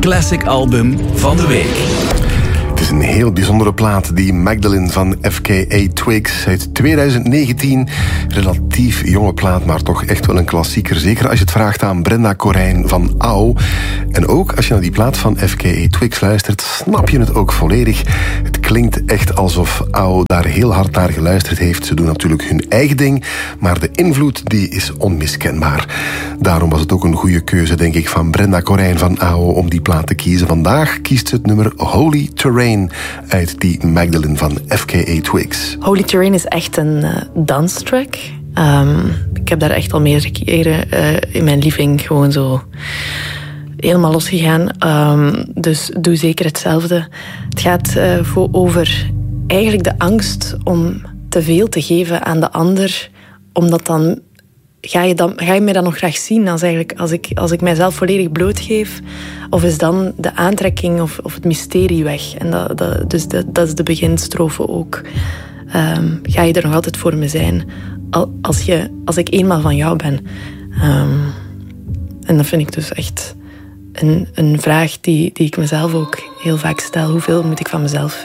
Classic Album van de Week. Het is een heel bijzondere plaat, die Magdalene van FKA Twigs uit 2019. Relatief jonge plaat, maar toch echt wel een klassieker. Zeker als je het vraagt aan Brenda Corijn van Au. En ook als je naar die plaat van FKA Twigs luistert, snap je het ook volledig. Het klinkt echt alsof Au daar heel hard naar geluisterd heeft. Ze doen natuurlijk hun eigen ding, maar de invloed die is onmiskenbaar. Daarom was het ook een goede keuze, denk ik, van Brenda Corijn van Au om die plaat te kiezen. Vandaag kiest ze het nummer Holy Terrain uit die Magdalene van FKA Twigs. Holy Terrain is echt een danstrack. Ik heb daar echt al meerdere keren in mijn living gewoon zo helemaal losgegaan. Dus doe zeker hetzelfde. Het gaat over eigenlijk de angst om te veel te geven aan de ander, omdat dan ga je mij dan nog graag zien als ik mijzelf volledig blootgeef? Of is dan de aantrekking of het mysterie weg? En dat is de beginstrofe ook. Ga je er nog altijd voor me zijn als ik eenmaal van jou ben? En dat vind ik dus echt een vraag die ik mezelf ook heel vaak stel. Hoeveel moet ik van mezelf